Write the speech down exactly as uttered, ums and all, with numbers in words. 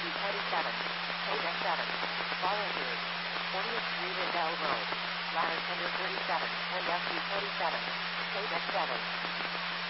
twenty-seven, Paydeck seven, Volunteers, twentieth Street and Bell Road, Ladder Tender thirty-seven, and F U twenty-seven, Paydeck seven.